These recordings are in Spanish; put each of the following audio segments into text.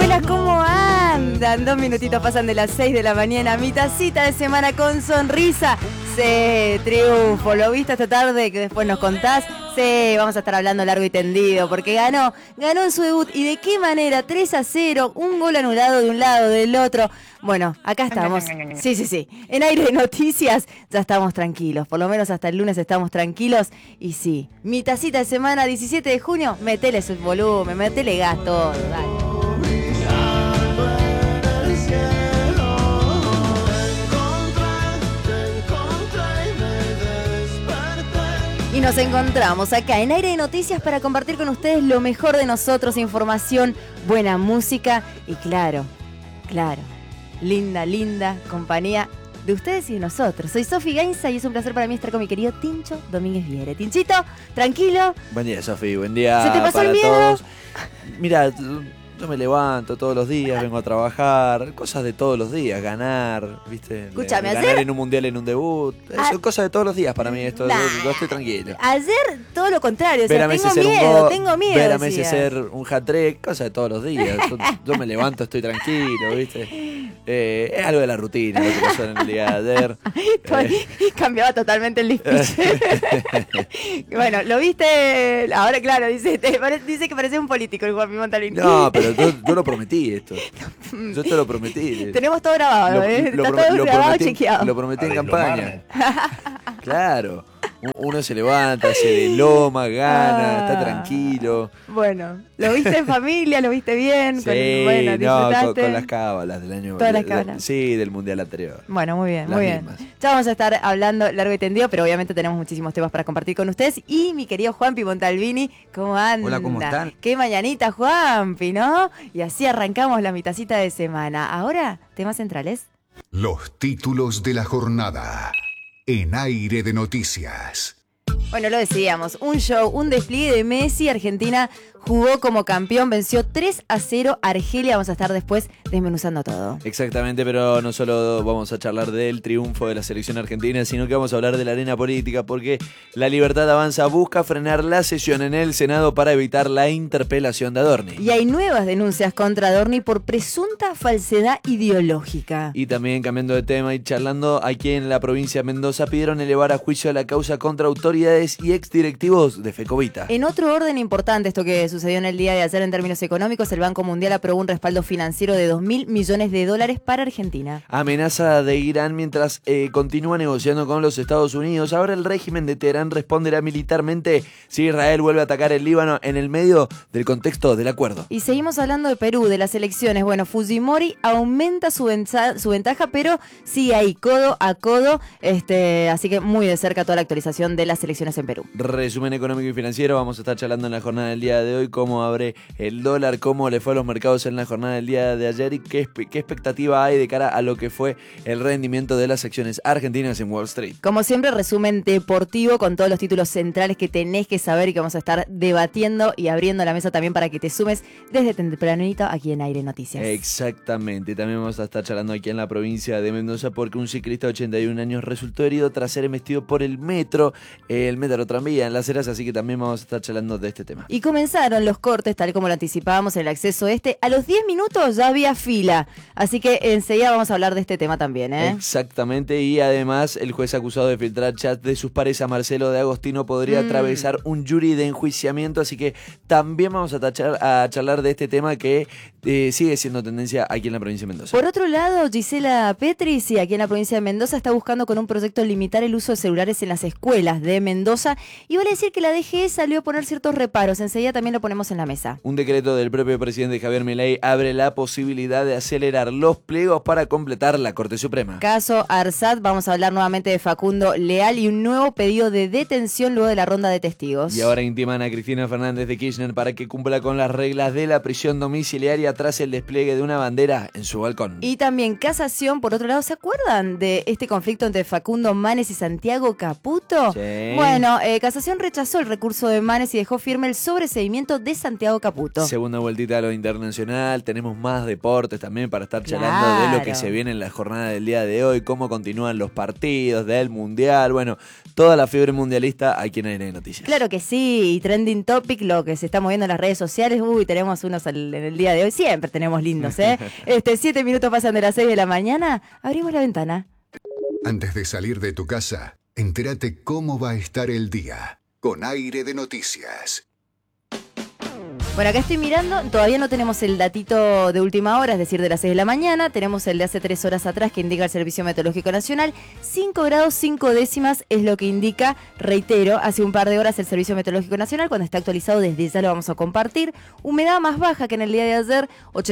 buenas, ¿cómo andan? 2 minutitos pasan de las 6 de la mañana. Mi tacita de semana con sonrisa. Sí, triunfo. ¿Lo viste esta tarde que después nos contás? Sí, vamos a estar hablando largo y tendido porque ganó en su debut. ¿Y de qué manera? 3-0, un gol anulado de un lado, del otro. Bueno, acá estamos. Sí. En Aire de Noticias ya estamos tranquilos. Por lo menos hasta el lunes estamos tranquilos. Y sí, mi tacita de semana, 17 de junio, metele su volumen, metele gas todo, dale. Y nos encontramos acá en Aire de Noticias para compartir con ustedes lo mejor de nosotros, información, buena música y claro, linda compañía de ustedes y de nosotros. Soy Sofi Gainza y es un placer para mí estar con mi querido Tincho Domínguez Viere. Tinchito, tranquilo. Buen día, Sofi, buen día. ¿Se te pasó para el miedo? Todos. Mira, yo me levanto todos los días, vengo a trabajar, cosas de todos los días, ganar, ¿viste? Escúchame, ganar en un mundial, en un debut. Son cosas de todos los días para mí esto. Yo estoy tranquilo. Ayer todo lo contrario, o Ver sea, a Messi tengo miedo. Ver a Messi decía. hacer un hat-trick, cosas de todos los días. Yo me levanto, estoy tranquilo, ¿viste? Es algo de la rutina lo que pasó en el día de ayer. Cambiaba totalmente el speech. Bueno, ¿lo viste? Ahora, claro, dice que parecía un político el Juanpi Montalvini. No, pero yo lo prometí esto. Yo te lo prometí. Tenemos todo grabado, Está todo grabado, chequeado. Lo prometí en campaña. Claro. Uno se levanta, se deloma, gana, está tranquilo. Bueno, ¿lo viste en familia? ¿Lo viste bien? Sí, ¿Disfrutaste? con las cábalas del año. Todas las cábalas. Sí, del mundial anterior. Bueno, muy bien, Las muy bien. mismas. Ya vamos a estar hablando largo y tendido, pero obviamente tenemos muchísimos temas para compartir con ustedes. Y mi querido Juanpi Montalvini, ¿cómo anda? Hola, ¿cómo están? Qué mañanita, Juanpi, ¿no? Y así arrancamos la mitacita de semana. Ahora, temas centrales. Los títulos de la jornada en Aire de Noticias. Bueno, lo decíamos, un show, un despliegue de Messi. Argentina jugó como campeón, venció 3-0 a Argelia. Vamos a estar después desmenuzando todo. Exactamente, pero no solo vamos a charlar del triunfo de la selección argentina, sino que vamos a hablar de la arena política, porque La Libertad Avanza busca frenar la sesión en el Senado para evitar la interpelación de Adorni. Y hay nuevas denuncias contra Adorni por presunta falsedad ideológica. Y también, cambiando de tema y charlando, aquí en la provincia de Mendoza pidieron elevar a juicio la causa contra autoridades y exdirectivos de Fecovita. En otro orden importante, esto que sucedió en el día de ayer en términos económicos, el Banco Mundial aprobó un respaldo financiero de $2.000 millones para Argentina. Amenaza de Irán mientras continúa negociando con los Estados Unidos. Ahora el régimen de Teherán responderá militarmente si Israel vuelve a atacar el Líbano en el medio del contexto del acuerdo. Y seguimos hablando de Perú, de las elecciones. Bueno, Fujimori aumenta su ventaja, pero sigue ahí, codo a codo. Así que muy de cerca toda la actualización de las elecciones en Perú. Resumen económico y financiero. Vamos a estar charlando en la jornada del día de hoy cómo abre el dólar, cómo le fue a los mercados en la jornada del día de ayer y qué expectativa hay de cara a lo que fue el rendimiento de las acciones argentinas en Wall Street. Como siempre, resumen deportivo con todos los títulos centrales que tenés que saber y que vamos a estar debatiendo y abriendo la mesa también para que te sumes desde tempranito aquí en Aire Noticias. Exactamente. También vamos a estar charlando aquí en la provincia de Mendoza porque un ciclista de 81 años resultó herido tras ser embestido por el metro tranvía en Las Heras, así que también vamos a estar charlando de este tema. Y comenzaron los cortes, tal como lo anticipábamos en el acceso a los 10 minutos ya había fila, así que enseguida vamos a hablar de este tema también, ¿eh? Exactamente, y además el juez acusado de filtrar chats de sus pares a Marcelo de Agostino podría atravesar un jury de enjuiciamiento, así que también vamos a charlar de este tema que sigue siendo tendencia aquí en la provincia de Mendoza. Por otro lado, Gisela Petri, sí, aquí en la provincia de Mendoza, está buscando con un proyecto limitar el uso de celulares en las escuelas de Mendoza, y vale decir que la DGE salió a poner ciertos reparos. Enseguida también lo ponemos en la mesa. Un decreto del propio presidente Javier Milei abre la posibilidad de acelerar los pliegos para completar la Corte Suprema. Caso Arsat, vamos a hablar nuevamente de Facundo Leal y un nuevo pedido de detención luego de la ronda de testigos. Y ahora intiman a Cristina Fernández de Kirchner para que cumpla con las reglas de la prisión domiciliaria tras el despliegue de una bandera en su balcón. Y también casación, por otro lado, ¿se acuerdan de este conflicto entre Facundo Manes y Santiago Caputo? Sí. Bueno, Casación rechazó el recurso de Manes y dejó firme el sobreseimiento departamento de Santiago Caputo. Segunda vueltita a lo internacional, tenemos más deportes también para estar charlando de lo que se viene en la jornada del día de hoy, cómo continúan los partidos del Mundial, bueno, toda la fiebre mundialista aquí en Aire de Noticias. Claro que sí, y trending topic, lo que se está moviendo en las redes sociales, tenemos unos en el día de hoy, siempre tenemos lindos, 7 minutos pasan de las 6 de la mañana, abrimos la ventana. Antes de salir de tu casa, entérate cómo va a estar el día con Aire de Noticias. Bueno, acá estoy mirando, todavía no tenemos el datito de última hora, es decir, de las 6 de la mañana, tenemos el de hace 3 horas atrás que indica el Servicio Meteorológico Nacional, 5 grados 5 décimas es lo que indica, reitero, hace un par de horas el Servicio Meteorológico Nacional, cuando está actualizado desde ya lo vamos a compartir, humedad más baja que en el día de ayer,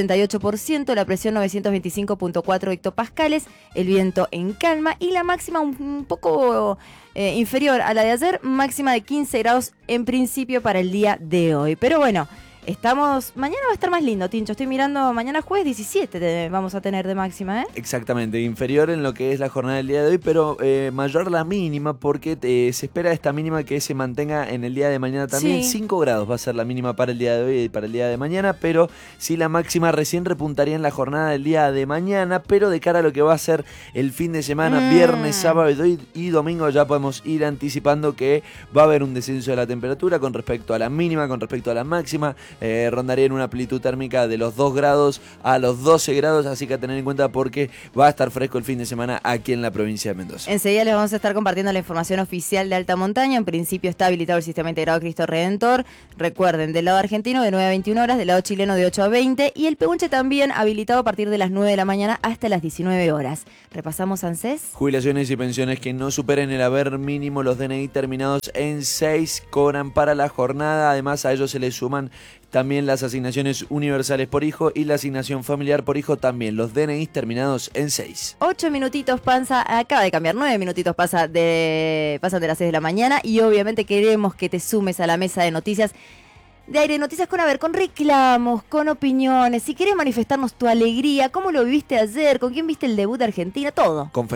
88%, la presión 925.4 hectopascales, el viento en calma y la máxima un poco inferior a la de ayer, máxima de 15 grados en principio para el día de hoy, pero bueno. Mañana va a estar más lindo, Tincho. Estoy mirando, mañana jueves 17 vamos a tener de máxima, Exactamente, inferior en lo que es la jornada del día de hoy, pero mayor la mínima porque se espera esta mínima que se mantenga en el día de mañana también. Sí. 5 grados va a ser la mínima para el día de hoy y para el día de mañana, pero sí la máxima recién repuntaría en la jornada del día de mañana, pero de cara a lo que va a ser el fin de semana, viernes, sábado y domingo, ya podemos ir anticipando que va a haber un descenso de la temperatura con respecto a la mínima, con respecto a la máxima. Rondaría en una amplitud térmica de los 2 grados a los 12 grados, así que a tener en cuenta porque va a estar fresco el fin de semana aquí en la provincia de Mendoza. Enseguida les vamos a estar compartiendo la información oficial de alta montaña. En principio está habilitado el sistema integrado Cristo Redentor. Recuerden, del lado argentino de 9 a 21 horas, del lado chileno de 8 a 20 y el Pehuenche también habilitado a partir de las 9 de la mañana hasta las 19 horas. ¿Repasamos, ANSES? Jubilaciones y pensiones que no superen el haber mínimo, los DNI terminados en 6 cobran para la jornada. Además, a ellos se les suman también las asignaciones universales por hijo y la asignación familiar por hijo también. Los DNI terminados en 6. 8 minutitos acaba de cambiar, 9 minutitos pasan de las 6 de la mañana y obviamente queremos que te sumes a la mesa de noticias. De Aire de Noticias con reclamos, con opiniones, si querés manifestarnos tu alegría, cómo lo viviste ayer, con quién viste el debut de Argentina, todo.